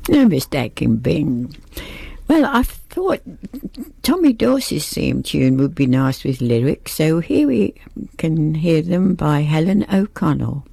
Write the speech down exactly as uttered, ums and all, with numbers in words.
No mistaking Bing. Well, I thought Tommy Dorsey's theme tune would be nice with lyrics, so here we can hear them by Helen O'Connell.